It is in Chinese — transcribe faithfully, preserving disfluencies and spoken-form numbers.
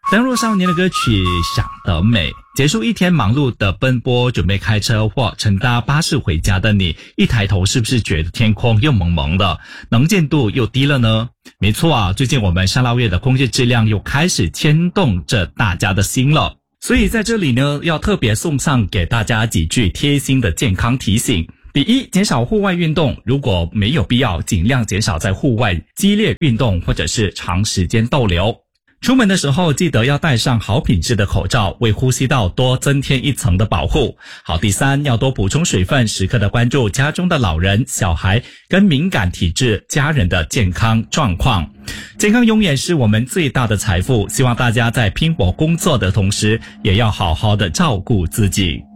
登入少年的歌曲想得美。结束一天忙碌的奔波，准备开车或乘搭巴士回家的你，一抬头是不是觉得天空又蒙蒙的，能见度又低了呢？没错啊，最近我们沙捞越的空气质量又开始牵动着大家的心了。所以在这里呢，要特别送上给大家几句贴心的健康提醒。第一，减少户外运动，如果没有必要，尽量减少在户外激烈运动或者是长时间逗留。出门的时候记得要戴上好品质的口罩，为呼吸道多增添一层的保护。好，第三，要多补充水分，时刻的关注家中的老人、小孩跟敏感体质家人的健康状况。健康永远是我们最大的财富，希望大家在拼搏工作的同时，也要好好的照顾自己。